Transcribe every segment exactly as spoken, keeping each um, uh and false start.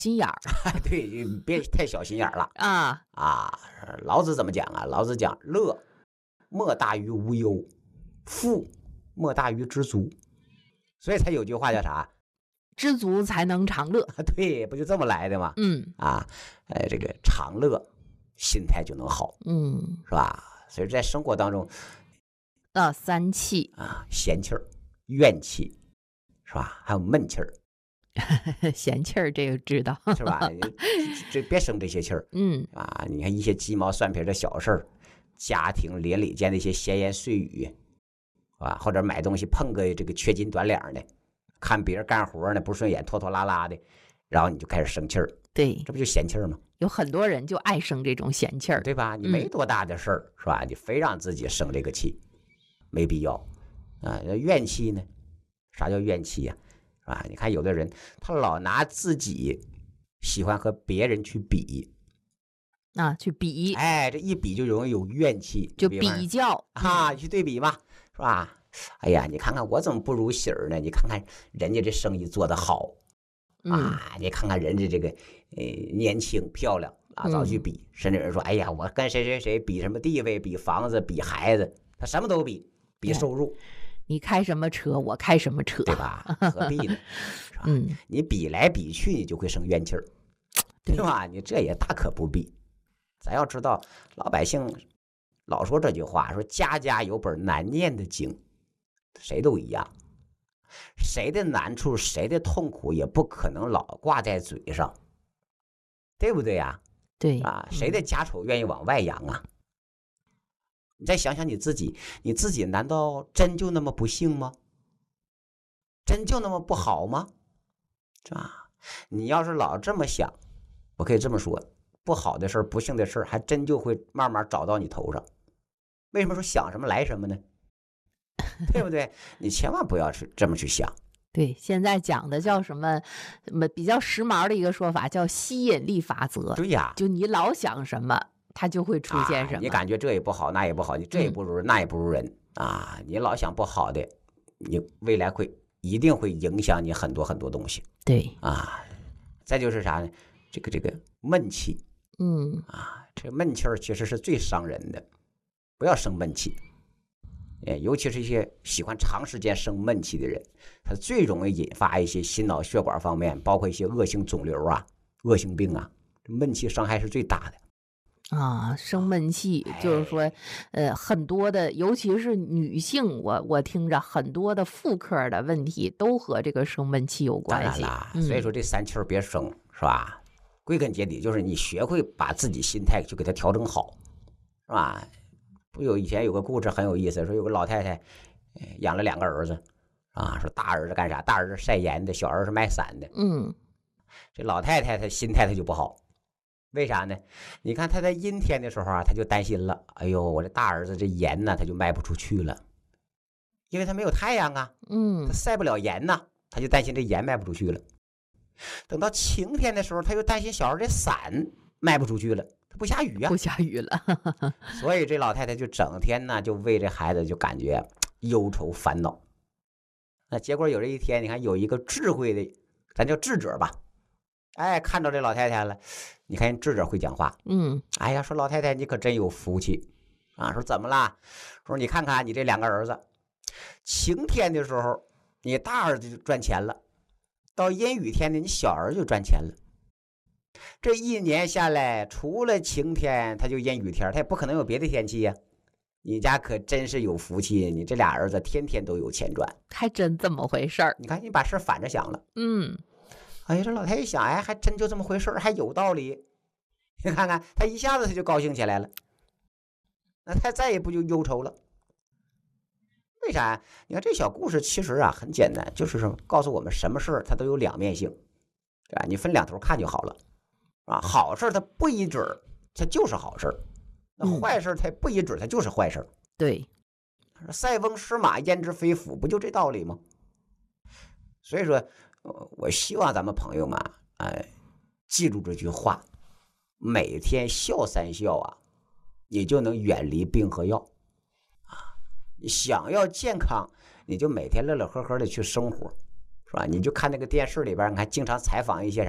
心眼儿。 对，别太小心眼儿了啊啊！老子怎么讲啊？老子讲乐莫大于无忧，富莫大于知足，所以才有句话叫啥？ 知足才能常乐。 对，不就这么来的吗？ 嗯啊，呃，这个常乐，心态就能好， 嗯， 是吧？所以在生活当中， 啊，三气啊，闲气儿、怨气，是吧？还有闷气儿， 闲气儿，这个知道是吧？这别生这些气儿， 嗯啊，你看一些鸡毛蒜皮的小事儿，家庭邻里间的一些闲言碎语，是吧？或者买东西碰个这个缺斤短两的，看别人干活呢不顺眼，拖拖拉拉的，然后你就开始生气儿， 对， 这不就闲气儿吗？ 有很多人就爱生这种闲气儿， 对吧？你没多大的事儿，嗯、是吧？你非让自己生这个气，没必要啊。怨气呢？啥叫怨气呀、啊？是吧？你看有的人他老拿自己喜欢和别人去比啊，去比， 哎，这一比就容易有怨气， 就比较啊，去对比嘛，是吧？哎呀，你看看我怎么不如喜儿呢？你看看人家这生意做得好。啊，你看看人家这个，呃，年轻漂亮啊，早去比，甚至人说，哎呀，我跟谁谁谁比什么地位，比房子，比孩子，他什么都比，比收入。 你开什么车，我开什么车， 对吧？何必呢？是吧？ 嗯， 你比来比去，你就会生怨气儿，对吧？你这也大可不必。咱要知道，老百姓老说这句话，说家家有本难念的经，谁都一样。谁的难处，谁的痛苦，也不可能老挂在嘴上，对不对呀、啊？ 对啊，谁的家丑愿意往外扬啊？你再想想你自己，你自己难道真就那么不幸吗？真就那么不好吗？是吧？你要是老这么想，我可以这么说，不好的事儿、不幸的事儿，还真就会慢慢找到你头上。为什么说想什么来什么呢？对不对？你千万不要去这么去想。 对，现在讲的叫什么？什么比较时髦的一个说法叫吸引力法则。 对呀， 就你老想什么，它就会出现什么。 啊、你感觉这也不好，那也不好，你这也不如人，嗯、那也不如人啊！你老想不好的，你未来会一定会影响你很多很多东西。 对啊，再就是啥呢？这个这个闷气， 嗯啊，这个闷气儿其实是最伤人的，不要生闷气。尤其是一些喜欢长时间生闷气的人，他最容易引发一些心脑血管方面，包括一些恶性肿瘤啊、恶性病啊，闷气伤害是最大的。 啊，生闷气就是说，呃，很多的，尤其是女性，我我听着很多的妇科的问题都和这个生闷气有关系。 当然啦，所以说这三气儿别生，是吧？归根结底就是你学会把自己心态就给它调整好，是吧？不有以前有个故事很有意思，说有个老太太养了两个儿子啊，说大儿子干啥？大儿子晒盐的，小儿子卖伞的。 嗯， 这老太太她心态她就不好，为啥呢？你看她在阴天的时候啊，她就担心了，哎呦，我这大儿子这盐呢，他就卖不出去了，因为他没有太阳啊， 嗯， 他晒不了盐呐，他就担心这盐卖不出去了。等到晴天的时候，他又担心小孩这伞卖不出去了。不下雨啊， 不下雨了， 所以这老太太就整天呢就为这孩子就感觉忧愁烦恼。那结果有这一天，你看有一个智慧的，咱叫智者吧，哎，看到这老太太了，你看智者会讲话， 嗯， 哎呀，说老太太你可真有福气啊，说怎么啦？说你看看你这两个儿子，晴天的时候你大儿子就赚钱了，到阴雨天呢你小儿子就赚钱了。这一年下来，除了晴天，他就阴雨天，他也不可能有别的天气呀、啊。你家可真是有福气，你这俩儿子天天都有钱赚， 还真这么回事儿。 你看，你把事反着想了， 嗯， 哎呀，这老太太一想，哎，还真就这么回事，还有道理。你看看，他一下子他就高兴起来了，那他再也不就忧愁了。为啥？你看这小故事其实啊很简单，就是说告诉我们什么事它都有两面性，对吧？你分两头看就好了。啊，好事它不一准它就是好事，那坏事它不一准它就是坏事。 对， 塞翁失马焉知非福，不就这道理吗？所以说，我希望咱们朋友们哎，记住这句话：每天笑三笑啊，你就能远离病和药啊。你想要健康，你就每天乐乐呵呵的去生活，是吧？你就看那个电视里边，你看经常采访一些啥。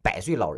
百岁老人。